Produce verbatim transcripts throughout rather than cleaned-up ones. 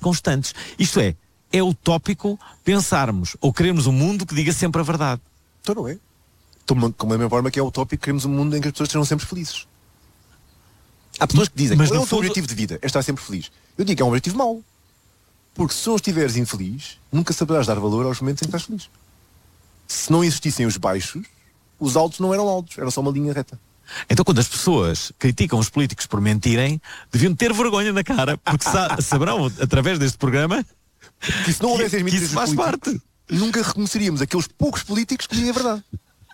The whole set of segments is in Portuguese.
constantes. Isto é, é utópico pensarmos ou queremos um mundo que diga sempre a verdade. Então não é. Como da mesma forma que é utópico, queremos um mundo em que as pessoas sejam sempre felizes. Há pessoas que dizem, mas qual é o no teu fundo... objetivo de vida? É estar sempre feliz. Eu digo que é um objetivo mau. Porque se não estiveres infeliz, nunca saberás dar valor aos momentos em que estás feliz. Se não existissem os baixos, os altos não eram altos, era só uma linha reta. Então quando as pessoas criticam os políticos por mentirem, deviam ter vergonha na cara, porque sa- saberão, através deste programa, que se não houvesse as que, que mentiras isso faz parte. Nunca reconheceríamos aqueles poucos políticos que dizem a verdade.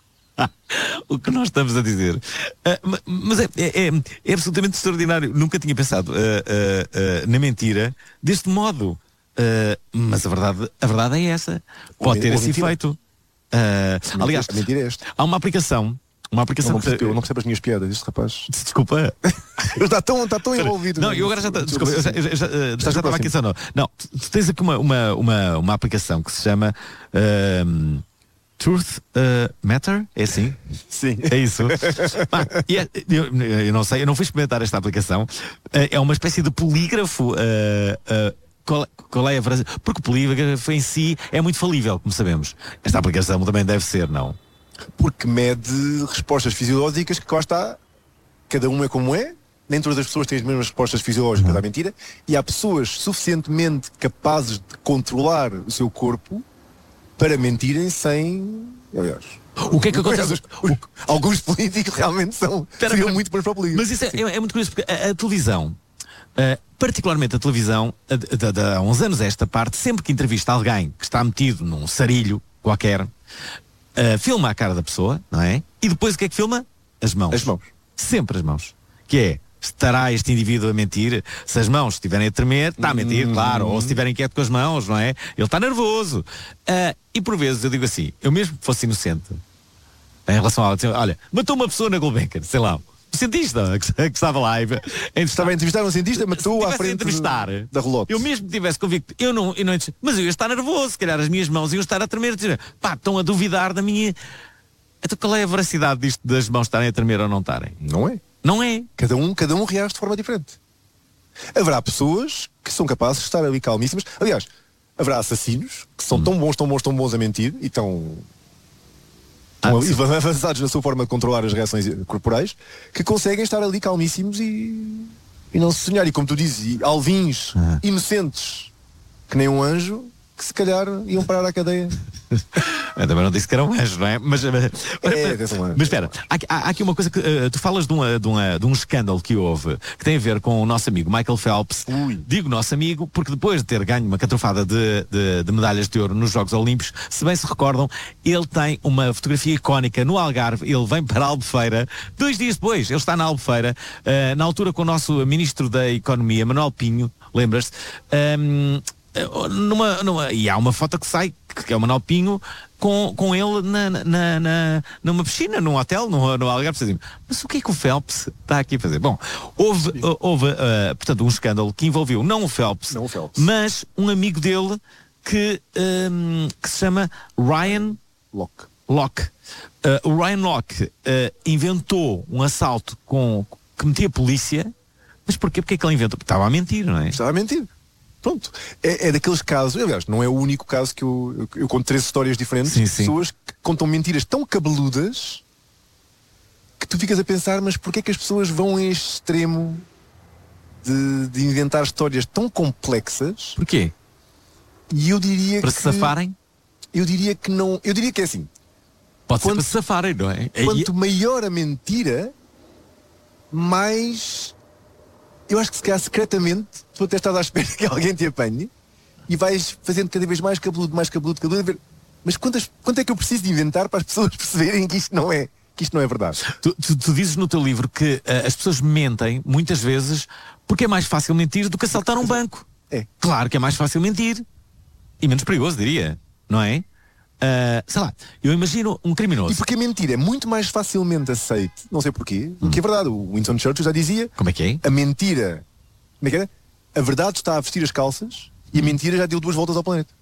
O que nós estamos a dizer. Uh, mas é, é, é, é absolutamente extraordinário. Nunca tinha pensado uh, uh, uh, na mentira deste modo. Uh, mas a verdade, a verdade é essa. Pode ter esse efeito. Uh, aliás, a mentira é esta. Há uma aplicação. Uma aplicação eu não, que... percebo, eu não percebo as minhas piadas, este rapaz. Desculpa. Está tão, está tão envolvido. Não, eu agora já está. Desculpa, eu já, eu já, já, já estava aqui só. Não, não tu, tu tens aqui uma, uma, uma, uma aplicação que se chama uh, Truth uh, Matter? É assim? Sim. É isso. Ah, é, eu, eu não sei, eu não fui experimentar esta aplicação. Uh, é uma espécie de polígrafo. Uh, uh, qual, qual é a frase? Porque o polígrafo em si é muito falível, como sabemos. Esta aplicação também deve ser, não? Porque mede respostas fisiológicas que cá está, cada um é como é, nem todas as pessoas têm as mesmas respostas fisiológicas à mentira, e há pessoas suficientemente capazes de controlar o seu corpo para mentirem sem... Aliás, o que é que acontece? Os, os, alguns políticos realmente são seriam muito bons para o político. Mas isso é, é, é muito curioso, porque a, a televisão, uh, particularmente a televisão, há uns anos esta parte, sempre que entrevista alguém que está metido num sarilho qualquer, Uh, filma a cara da pessoa, não é? E depois o que é que filma? As mãos. As mãos. Sempre as mãos. Que é, estará este indivíduo a mentir? Se as mãos estiverem a tremer, está a mentir, hum. claro. Ou se estiverem quieto com as mãos, não é? Ele está nervoso. Uh, e por vezes eu digo assim, eu mesmo que fosse inocente, em relação a... Olha, matou uma pessoa na Gulbenkian, sei lá, um cientista que, que estava lá. Estava a entrevistar um cientista, matou à frente entrevistar, da relote. Eu mesmo tivesse convicto, eu não, eu não, mas eu ia estar nervoso, se calhar as minhas mãos iam estar a tremer, dizer, pá, estão a duvidar da minha... Então qual é a veracidade disto das mãos estarem a tremer ou não estarem? Não é. Não é. Cada um, cada um reage de forma diferente. Haverá pessoas que são capazes de estar ali calmíssimas. Aliás, haverá assassinos que são hum. tão bons, tão bons, tão bons a mentir e tão... Estão ali avançados na sua forma de controlar as reações corporais, que conseguem estar ali calmíssimos e, e não se sonhar. E como tu dizes, alvins, ah. inocentes, que nem um anjo, que se calhar iam parar à cadeia. Eu também não disse que era um anjo, não é? Mas, mas, é, mas, um anjo. mas espera, há, há aqui uma coisa que uh, tu falas de, uma, de, uma, de um escândalo que houve, que tem a ver com o nosso amigo Michael Phelps. Ui. Digo nosso amigo porque depois de ter ganho uma catrofada de, de, de medalhas de ouro nos Jogos Olímpicos, se bem se recordam, ele tem uma fotografia icónica no Algarve. Ele vem para a Albufeira, dois dias depois ele está na Albufeira, uh, na altura com o nosso Ministro da Economia, Manuel Pinho, lembras-te? Um, Numa, numa, e há uma foto que sai, que é o Manuel Pinho com, com ele na, na, na, numa piscina, num hotel, no, no Algarve. Mas o que é que o Phelps está aqui a fazer? Bom, houve, houve uh, portanto, um escândalo que envolveu não o Phelps, não o Phelps. mas um amigo dele que, um, que se chama Ryan Locke. Locke. Uh, o Ryan Locke uh, inventou um assalto com, que metia a polícia. Mas porquê? Porque é que ele inventou? Porque estava a mentir, não é? Estava a mentir. Pronto, é, é daqueles casos, aliás, não é o único caso que eu, eu, eu conto três histórias diferentes sim, de sim. pessoas que contam mentiras tão cabeludas que tu ficas a pensar, mas porquê é que as pessoas vão a este extremo de, de inventar histórias tão complexas? Porquê? E eu diria para que... se safarem? Eu diria que não, eu diria que é assim. Pode quanto, ser para se safarem, não é? Quanto maior a mentira, mais... Eu acho que se calhar secretamente tu até estás à espera que alguém te apanhe e vais fazendo cada vez mais cabeludo, mais cabeludo, cabeludo, mas quantas, quanto é que eu preciso de inventar para as pessoas perceberem que isto não é, que isto não é verdade? Tu, tu, tu dizes no teu livro que uh, as pessoas mentem muitas vezes porque é mais fácil mentir do que assaltar um banco. É. Claro que é mais fácil mentir. E menos perigoso, diria. Não é? Uh, sei lá, eu imagino um criminoso. E porque a mentira é muito mais facilmente aceite, não sei porquê, hum. do que é verdade. O Winston Churchill já dizia. Como é que é? A mentira, como é que era? A verdade está a vestir as calças e a mentira já deu duas voltas ao planeta.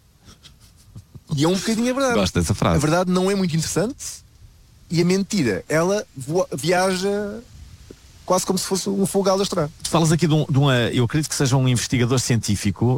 E é um bocadinho a verdade. Gosto dessa frase. A verdade não é muito interessante e a mentira, ela voa, viaja quase como se fosse um fogo a alastrar. Tu falas aqui de um, de um, eu acredito que seja um investigador científico